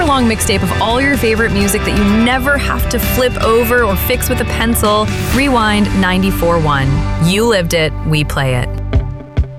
hour-long mixtape of all your favorite music that you never have to flip over or fix with a pencil. Rewind 94.1. You lived it, we play it.